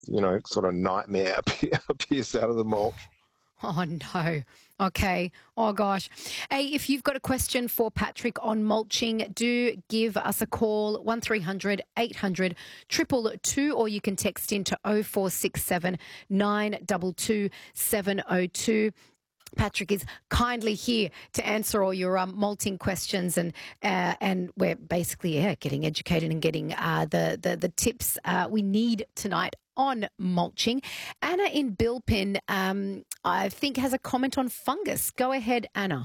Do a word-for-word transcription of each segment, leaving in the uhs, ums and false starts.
you know, sort of nightmare appears out of the mulch. Oh, no. Okay. Oh, gosh. Hey, if you've got a question for Patrick on mulching, do give us a call, one three hundred eight hundred two two two, or you can text into oh four six seven nine two two seven oh two. Patrick is kindly here to answer all your um, malting questions, and uh, and we're basically yeah, getting educated and getting uh, the, the the tips uh, we need tonight on mulching. Anna in Bilpin, um, I think, has a comment on fungus. Go ahead, Anna.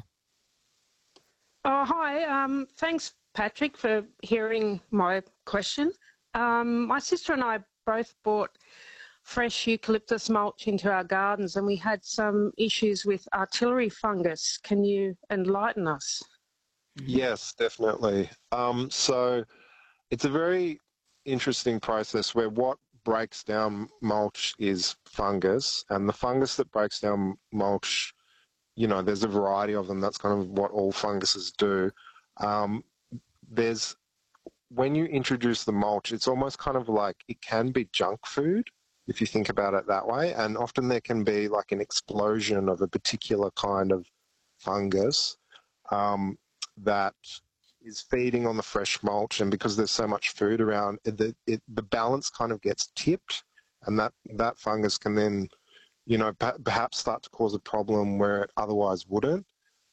Oh, hi. Um, thanks, Patrick, for hearing my question. Um, my sister and I both bought fresh eucalyptus mulch into our gardens, and we had some issues with artillery fungus. Can you enlighten us? Yes, definitely. Um, so it's a very interesting process where what breaks down mulch is fungus, and the fungus that breaks down mulch, you know, there's a variety of them. That's kind of what all funguses do. Um, there's when you introduce the mulch, it's almost kind of like it can be junk food, if you think about it that way. And often there can be like an explosion of a particular kind of fungus um, that is feeding on the fresh mulch. And because there's so much food around, it, the, it, the balance kind of gets tipped, and that, that fungus can then, you know, p- perhaps start to cause a problem where it otherwise wouldn't.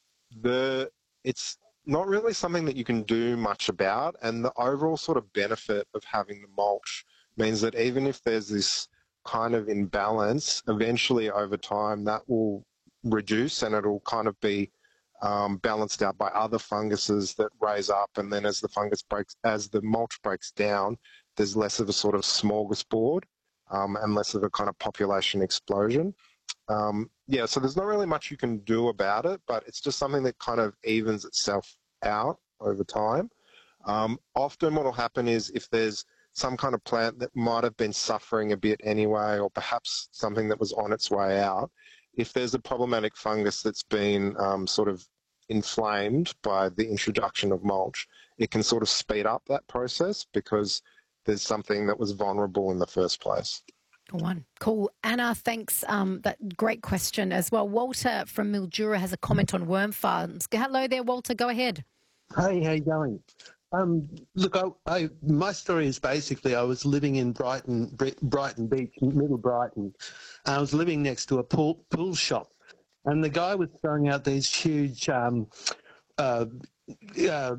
The It's not really something that you can do much about, and the overall sort of benefit of having the mulch means that even if there's this kind of imbalance, eventually over time that will reduce, and it'll kind of be um, balanced out by other funguses that raise up. And then as the fungus breaks, as the mulch breaks down, there's less of a sort of smorgasbord um, and less of a kind of population explosion. Um, yeah, so there's not really much you can do about it, but it's just something that kind of evens itself out over time. Um, often what will happen is if there's some kind of plant that might have been suffering a bit anyway, or perhaps something that was on its way out, if there's a problematic fungus that's been um, sort of inflamed by the introduction of mulch, it can sort of speed up that process because there's something that was vulnerable in the first place. Go on. Cool. Anna, thanks. Um, that great question as well. Walter from Mildura has a comment on worm farms. Hello there, Walter. Go ahead. Hey, how you going? Um, look, I, I, my story is basically I was living in Brighton, Brighton Beach, Middle Brighton. I was living next to a pool, pool shop, and the guy was throwing out these huge um, uh, uh,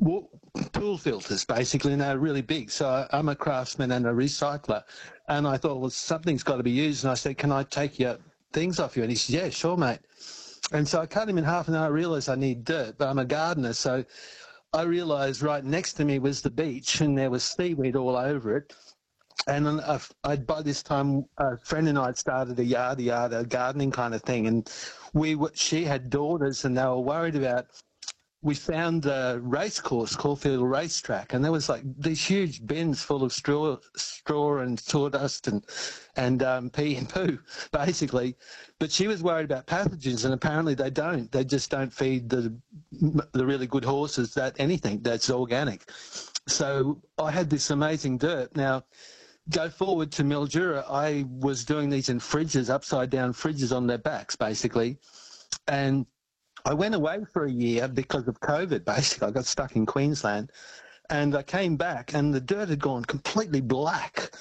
pool filters, basically, and they're really big. So I, I'm a craftsman and a recycler, and I thought, well, something's got to be used. And I said, can I take your things off you? And he said, yeah, sure, mate. And so I cut him in half, and then I realised I need dirt, but I'm a gardener, so I realised right next to me was the beach, and there was seaweed all over it. And I, I, by this time, a friend and I had started a yard, yard, a gardening kind of thing, and we were, she had daughters, and they were worried about. We found a race course, Caulfield Racetrack, and there was like these huge bins full of straw, straw and sawdust and and um, pee and poo, basically. But she was worried about pathogens, and apparently they don't. They just don't feed the the really good horses that anything that's organic. So I had this amazing dirt. Now, go forward to Mildura, I was doing these in fridges, upside down fridges on their backs, basically, and I went away for a year because of COVID, basically. I got stuck in Queensland, and I came back, and the dirt had gone completely black,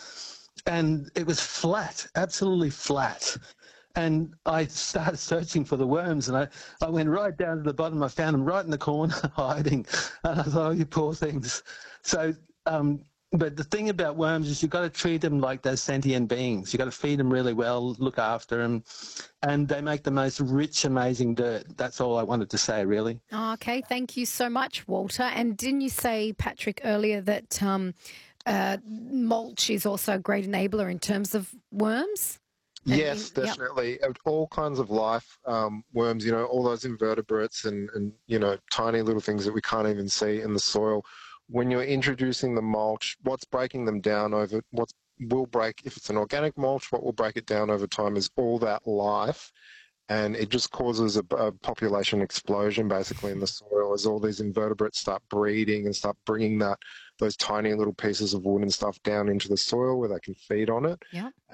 and it was flat, absolutely flat. And I started searching for the worms, and I, I went right down to the bottom. I found them right in the corner, hiding. And I thought, oh, you poor things. So, um, but the thing about worms is you've got to treat them like they're sentient beings. You've got to feed them really well, look after them, and they make the most rich, amazing dirt. That's all I wanted to say, really. Oh, okay, thank you so much, Walter. And didn't you say, Patrick, earlier that um, uh, mulch is also a great enabler in terms of worms? Yes, And, definitely. Yep. All kinds of life, um, worms, you know, all those invertebrates and, and, you know, tiny little things that we can't even see in the soil. When you're introducing the mulch, what's breaking them down over, what will break, if it's an organic mulch, what will break it down over time is all that life. And it just causes a, a population explosion basically in the soil as all these invertebrates start breeding and start bringing that those tiny little pieces of wood and stuff down into the soil where they can feed on it. Yeah.